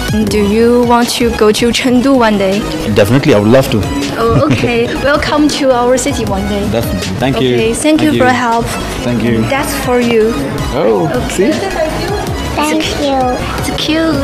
Do you want to go to Chengdu one day? Definitely, I would love to. Oh, okay. Welcome to our city one day. Definitely. Thank you. Okay, thank you for your help. Thank you. That's for you. Oh, see? Thank you. It's cute.